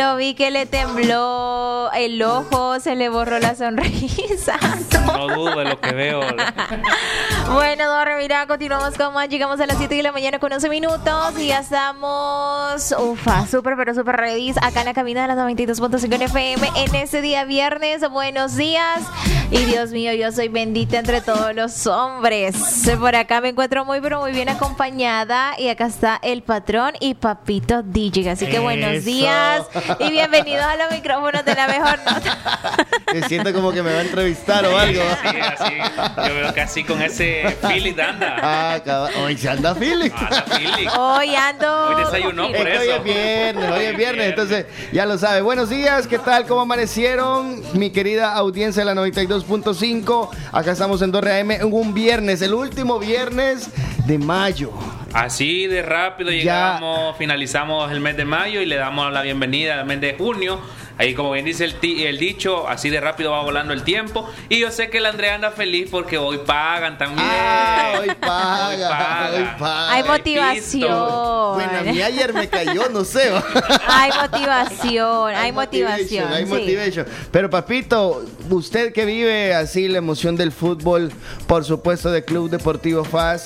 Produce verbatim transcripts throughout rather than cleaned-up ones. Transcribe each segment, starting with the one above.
Yo vi que le tembló el ojo, se le borró la sonrisa. No dudo de lo que veo. Bueno, Dorre, mira, continuamos con más. Llegamos a las siete de la mañana con once minutos y ya estamos, ufa, súper, pero súper ready acá en la cabina de las noventa y dos punto cinco en F M en ese día viernes. Buenos días. Y Dios mío, yo soy bendita entre todos los hombres. Por acá me encuentro muy, pero muy bien acompañada. Y acá está el patrón y Papito D J. Así que buenos Eso. días y bienvenidos a los micrófonos de la mejor nota. Me siento como que me va a entrevistar o algo. Sí, así. Yo veo que así con ese Philly anda. Ah, cabal. Hoy se anda Philly. Anda Philly. Hoy ando. Hoy desayunó por Es que hoy eso. es viernes, hoy es viernes, entonces ya lo sabe. Buenos días, ¿qué tal? ¿Cómo amanecieron? Mi querida audiencia de la noventa y dos punto cinco. Acá estamos en Torre A M en un viernes, el último viernes de mayo. Así de rápido llegamos, finalizamos el mes de mayo y le damos la bienvenida al mes de junio. Ahí, como bien dice el, ti- el dicho, así de rápido va volando el tiempo. Y yo sé que el Andrea anda feliz porque hoy pagan también. Ah, hoy paga, Hoy paga. hoy paga. Hay Ay, motivación. Bueno, a mí ayer me cayó, no sé. va. Hay motivación, hay motivación. Hay sí. motivation. Pero papito, usted que vive así la emoción del fútbol, por supuesto de Club Deportivo F A S,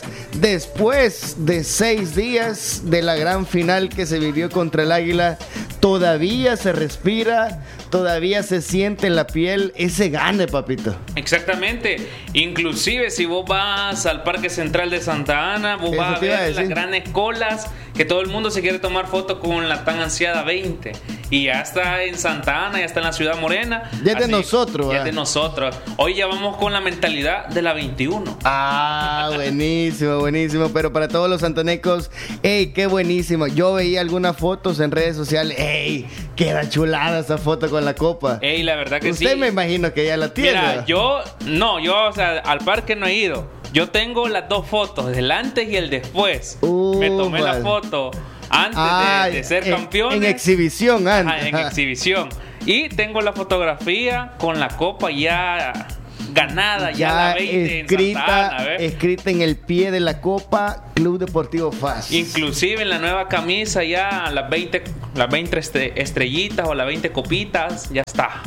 después de seis días de la gran final que se vivió contra el Águila, todavía se respira, todavía se siente en la piel ese gane, papito. Exactamente. Inclusive si vos vas al Parque Central de Santa Ana, vos Eso vas a te iba a ver las decir. grandes colas que todo el mundo se quiere tomar fotos con la tan ansiada veinte. Y ya está en Santa Ana, ya está en la Ciudad Morena. Ya es de Así, nosotros, Ya ah. es de nosotros. Hoy ya vamos con la mentalidad de la veintiuno. Ah, buenísimo, buenísimo. Pero para todos los santanecos, ey, qué buenísimo. Yo veía algunas fotos en redes sociales. Ey, queda chulada esa foto con la copa. Ey, la verdad que Usted sí. me imagino que ya la tiene. Mira, yo, no, yo, o sea, al parque no he ido. Yo tengo las dos fotos, el antes y el después. Uh, Me tomé la vale. foto antes Ah, de, de ser en- campeones. En exhibición, Ajá, antes. en exhibición. Y tengo la fotografía con la copa ya ganada, ya, Ya la veinte en Santa escrita, Ana, ¿ves? escrita en el pie de la copa, Club Deportivo F A S. Inclusive en la nueva camisa ya las veinte, las veinte estre- estrellitas o las veinte copitas, ya está.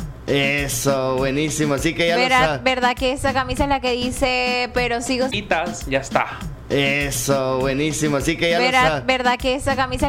Eso, buenísimo. Así que ya lo ¿Verdad, sabe. verdad que esa camisa es la que dice, pero sigo... Copitas, ya está. Eso, buenísimo. Así que ya lo ¿Verdad, sabe. verdad que esa camisa